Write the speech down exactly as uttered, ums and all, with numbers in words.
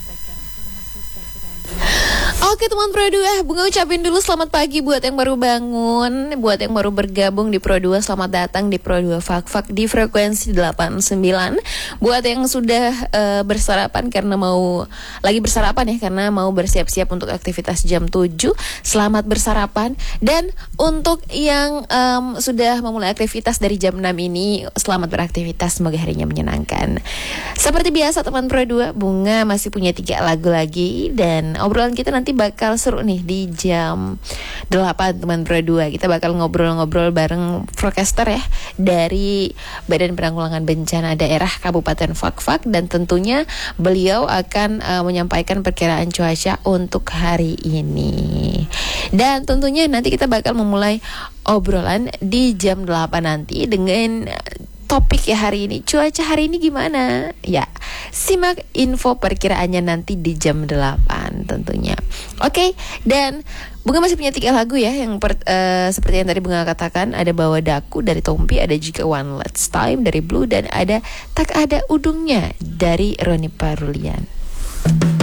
Oke teman Pro dua, Bunga ucapin dulu selamat pagi buat yang baru bangun, buat yang baru bergabung di Pro dua, selamat datang di Pro dua Fak-Fak di frekuensi delapan puluh sembilan. Buat yang sudah uh, bersarapan karena mau lagi bersarapan ya, karena mau bersiap-siap untuk aktivitas jam tujuh, selamat bersarapan. Dan untuk yang um, sudah memulai aktivitas dari jam enam ini, selamat beraktivitas, semoga harinya menyenangkan. Seperti biasa teman Pro dua, Bunga masih punya tiga lagu lagi dan obrolan kita nanti bakal seru nih di jam delapan teman Pro dua. Kita bakal ngobrol-ngobrol bareng forecaster ya dari Badan Penanggulangan Bencana Daerah Kabupaten Fak-Fak, dan tentunya beliau akan uh, menyampaikan perkiraan cuaca untuk hari ini. Dan tentunya nanti kita bakal memulai obrolan di jam delapan nanti dengan topik ya hari ini. Cuaca hari ini gimana? Ya, simak info perkiraannya nanti di jam delapan tentunya. Oke, dan Bunga masih punya tiga lagu ya, yang per, uh, seperti yang tadi Bunga katakan, ada Bawa Daku dari Tompi, ada Jika One Last Time dari Blue, dan ada Tak Ada Udungnya dari Roni Parulian.